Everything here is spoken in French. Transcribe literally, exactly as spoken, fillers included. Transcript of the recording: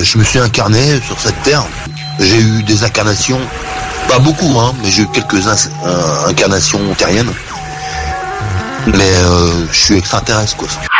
je me suis incarné sur cette terre. J'ai eu des incarnations, pas beaucoup, hein, mais j'ai eu quelques ins- euh, incarnations terriennes. Mais euh, je suis extraterrestre, quoi.